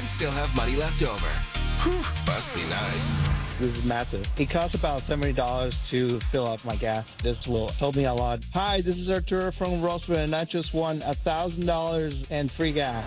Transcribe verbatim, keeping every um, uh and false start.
and still have money left over. Whew, must be nice. This is massive. It costs about seventy dollars to fill up my gas. This will help me a lot. Hi, this is Arturo from Roswell, and I just won one thousand dollars and free gas.